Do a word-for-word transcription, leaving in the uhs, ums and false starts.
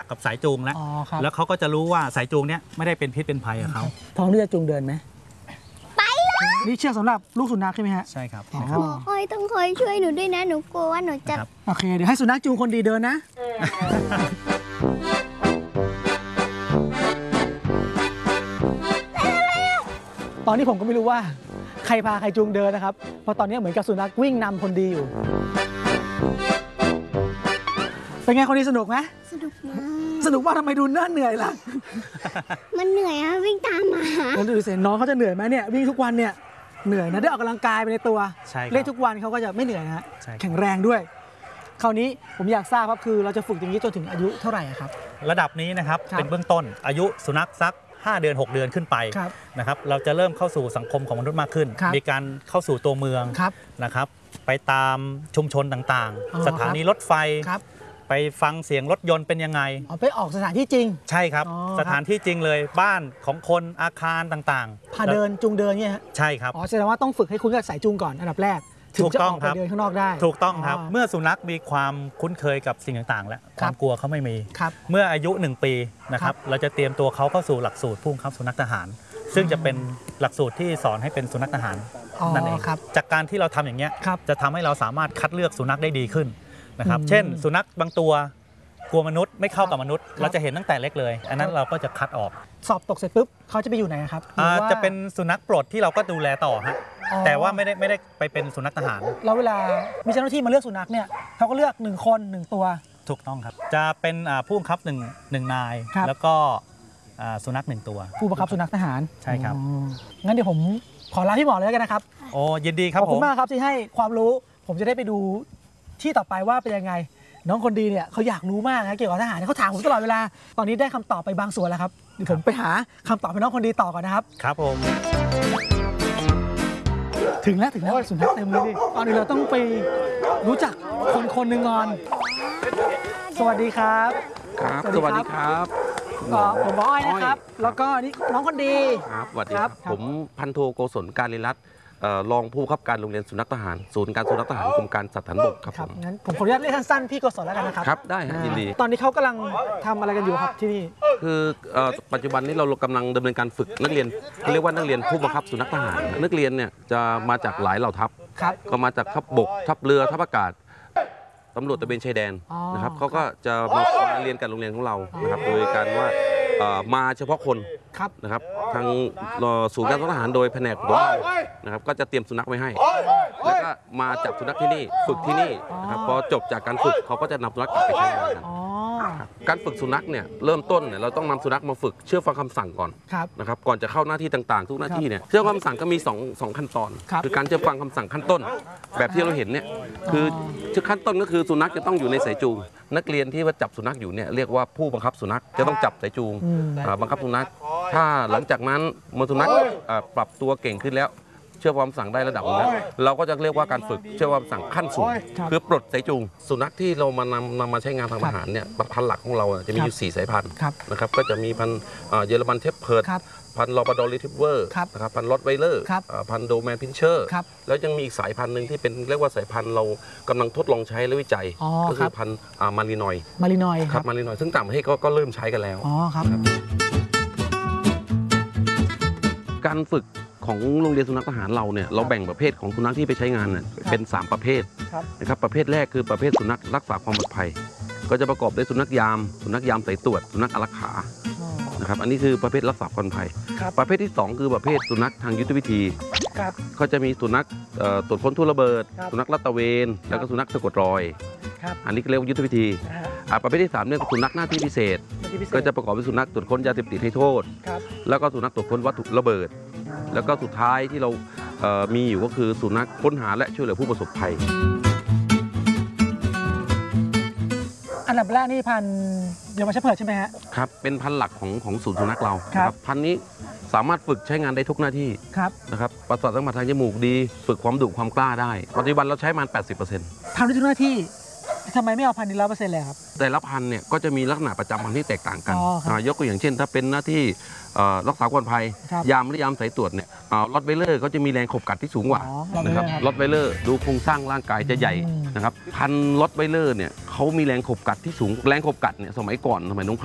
กับสายจูงแล้วแล้วเขาก็จะรู้ว่าสายจูงเนี้ยไม่ได้เป็นพิษเป็นภัยกับเขาพร้อมที่จะจูงเดินไหมไปเลยนี่เชือกสำหรับลูกสุนัขใช่ไหมฮะใช่ครับหมอคอยต้องคอยช่วยหนูด้วยนะหนูกลัวว่าหนูจะโอเคเดี๋ยวให้สุนัขจูงคนดีเดินนะตอนนี้ผมก็ไม่รู้ว่าใครพาใครจูงเดินนะครับเพราะตอนนี้เหมือนกับสุนัขวิ่งนำคนดีอยู่เป็นไงคนนี้สนุกไหมสนุกมากสนุกว่าทำไมดูน่าเหนื่อยล่ะมันเหนื่อยอะวิ่งตามมาแล้วดูสิน้องเขาจะเหนื่อยไหมเนี่ยวิ่งทุกวันเนี่ยเหนื่อยนะได้ออกกำลังกายไปในตัวเล่นทุกวันเขาก็จะไม่เหนื่อยนะฮะแข็งแรงด้วยคราวนี้ผมอยากทราบครับคือเราจะฝึกอย่างนี้จนถึงอายุเท่าไหร่ครับระดับนี้นะครับเป็นเบื้องต้นอายุสุนัขสักห้าเดือนหกเดือนขึ้นไปนะครับเราจะเริ่มเข้าสู่สังคมของมนุษย์มากขึ้นมีการเข้าสู่ตัวเมืองนะครับไปตามชุมชนต่างๆสถานีรถไฟไปฟังเสียงรถยนต์เป็นยังไงไปออกสถานที่จริงใช่ครับสถานที่จริงเลยบ้านของคนอาคารต่างๆพาเดินจูงเดินเนี่ยใช่ครับอ๋อแสดงว่าต้องฝึกให้คุ้นกับสายจูงก่อนอันดับแรกถูกต้องครับเดินข้างนอกได้ถูกต้องครับเมื่อสุนัขมีความคุ้นเคยกับสิ่งต่างๆแล้วความกลัวเขาไม่มีเมื่ออายุหนึ่งปีนะครับเราจะเตรียมตัวเขาเข้าสู่หลักสูตรผู้บังคับสุนัขทหารซึ่งจะเป็นหลักสูตรที่สอนให้เป็นสุนัขทหารนั่นเองจากการที่เราทำอย่างนี้จะทำให้เราสามารถคัดเลือกสุนัขได้ดีขึ้นนะครับเช่นสุนัขบางตัวกลัวมนุษย์ไม่เข้ากับมนุษย์เราจะเห็นตั้งแต่เล็กเลยอันนั้นเราก็จะคัดออกสอบตกเสร็จปุ๊บเขาจะไปอยู่ไหนครับจะเป็นสุนัขปลดที่เราก็ดูแลต่อฮะแต่ว่าไม่ได้ไม่ได้ไปเป็นสุนัขทหารแล้วเวลามีเจ้าหน้าที่มาเลือกสุนัขเนี่ยเขาก็เลือกหนึ่งคนหนึ่งตัวถูกต้องครับจะเป็นผู้บังคับหนึ่งหนึ่งนายแล้วก็สุนัขหนึ่งตัวผู้บังคับสุนัขทหารใช่ครับงั้นเดี๋ยวผมขอลาพี่หมอเลยกันนะครับโอ้ยินดีครับขอบคุณมากครับที่ให้ความรู้ผมจะได้ไปดูที่ต่อไปว่าเป็นยังไงน้องคนดีเนี่ยเขาอยากรู้มากนะเกี่ยวกับทหารเขาถามผมตลอดเวลาตอนนี้ได้คำตอบไปบางส่วนแล้วครับเดี๋ยวผมไปหาคำตอบให้น้องคนดีต่อก่อนนะครับครับผมถึงแล้วถึงแล้วสุนัขเต็มเลยดิตอนนี้เราต้องไปรู้จักคนคนหนึ่งก่อนสวัสดีครับครับสวัสดีครับผมบอยนะครับแล้วก็นี่น้องคนดีครับสวัสดีครับผมพันโทโกศลการิรัตน์รองผู้บังคับการโรงเรียนสุนัขทหารศูนย์การสุนัขทหารกรมการสัตว์ฐานบกครับผมงั้นผมขออนุญาตเรียกสั้นๆพี่โกศลแล้วกันนะครับครับได้ครับยินดีตอนนี้เขากำลังทำอะไรกันอยู่ครับที่นี่คือปัจจุบันนี้เรากำลังดำเนินการฝึกนักเรียนเรียกว่านักเรียนผู้บังคับสุนัขทหารนักเรียนเนี่ยจะมาจากหลายเหล่าทัพก็มาจากทัพบกทัพเรือทัพอากาศตำรวจตระเวนชายแดนนะครับเขาก็จะมาเรียนกันโรงเรียนของเรานะครับโดยการว่ามาเฉพาะคนนะครับทางศูนย์การทหารโดยแผนกหัวนะครับก็จะเตรียมสุนัขไว้ให้แล้วก็มาจับสุนัขที่นี่ฝึกที่นี่นะครับพอจบจากการฝึกเขาก็จะนำสุนัขกลับไปใช้งานกันการฝึกสุนัขเนี่ยเริ่มต้นเนี่ยเราต้องนำสุนัขมาฝึกเชื่อฟังคำสั่งก่อนนะครับก่อนจะเข้าหน้าที่ต่างๆทุกหน้าที่เนี่ยเชื่อฟังคำสั่งก็มีสองสองขั้นตอนคือการเชื่อฟังคำสั่งขั้นต้นแบบที่เราเห็นเนี่ยคือขั้นต้นก็คือสุนัขจะต้องอยู่ในสายจูงนักเรียนที่ว่าจับสุนัขอยู่เนี่ยเรียกว่าผู้บังคับสุนัขจะต้องจับสายจูงบังคับสุนัขถ้าหลังจากนั้นเมื่อสุนัขปรับตัวเก่งขึ้นแล้วเชื่อความสั่งได้ระดับนึงเราก็จะเรียกว่าการฝึกเชื่อความสั่งขั้นสูงคือปลดสายจูงสุนัขที่เรามานำนำมาใช้งานทางทหารเนี่ยพันธุ์หลักของเราจะมีอยู่สี่สายพันธุ์นะครับก็จะมีพันธุ์เยอรมันเทปเพิร์ดพันธุ์ลอปาดอริทิเวอร์นะครับพันธุ์ลอตไวเลอร์พันธุ์โดแมนพินเชอร์แล้วยังมีอีกสายพันธุ์หนึ่งที่เป็นเรียกว่าสายพันธุ์เรากำลังทดลองใช้และวิจัยก็คือพันธุ์มารีนอยมารีนอยครับมารีนอยซึ่งต่างประเทศก็เริ่มใช้กันแล้วอ๋อครับการฝึกของโรงเรียนสุนัขทหารเราเนี่ยเราแบ่งประเภทของสุนัขที่ไปใช้งานเนี่ยเป็นสามประเภทนะครับประเภทแรกคือประเภทสุนัขรักษาความปลอดภัยก็จะประกอบด้วยสุนัขยามสุนัขยามสายตรวจสุนัขอารักขานะครับอันนี้คือประเภทรักษาความปลอดภัยประเภทที่สองคือประเภทสุนัขทางยุทธวิธีก็จะมีสุนัขตรวจค้นทุ่นระเบิดสุนัขลาดตระเวนแล้วก็สุนัขสะกดรอยอันนี้เรียกว่ายุทธวิธีประเภทที่สามเนี่ยสุนัขหน้าที่พิเศษก็จะประกอบด้วยสุนัขตรวจค้นยาเสพติดให้โทษแล้วก็สุนัขตรวจค้นวัตถุระเบิดแล้วก็สุดท้ายที่เรามีอยู่ก็คือสุนัขค้นหาและช่วยเหลือผู้ประสบภัยอันดับแรกนี่พันเยอรมันเชพเพิร์ดใช่ไหมฮะครับเป็นพันหลักของของศูนย์สุนัขเราครับพันนี้สามารถฝึกใช้งานได้ทุกหน้าที่นะครับประสาทสัมผัสทางจมูกดีฝึกความดุความกล้าได้ปัจจุบันเราใช้มัน แปดสิบเปอร์เซ็นต์ทำได้ทุกหน้าที่ทำไมไม่เอาพันนี้ร้อยเปอร์เซ็นต์เลยครับแต่ละพันเนี่ยก็จะมีลักษณะประจำพันธุ์ที่แตกต่างกันยกตัวอย่างเช่นถ้าเป็นหน้าที่รักษาความปลอดภัยยามหรือยามสายตรวจเนี่ยลอตไวเลอร์เขาจะมีแรงขบกัดที่สูงกว่านะครับลอตไวเลอร์ดูโครงสร้างร่างกายจะใหญ่นะครับพันลอตไวเลอร์เนี่ยเขามีแรงขบกัดที่สูงแรงขบกัดเนี่ยสมัยก่อนสมัยน้อง